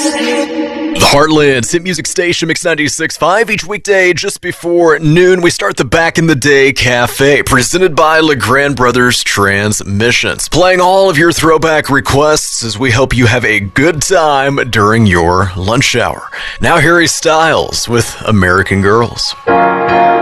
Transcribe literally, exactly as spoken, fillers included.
The Heartland's hit music station, Mix ninety-six point five. Each weekday just before noon, we start the Back in the Day Cafe, presented by LeGrand Brothers Transmissions. Playing all of your throwback requests as we help you have a good time during your lunch hour. Now, Harry Styles with American Girls.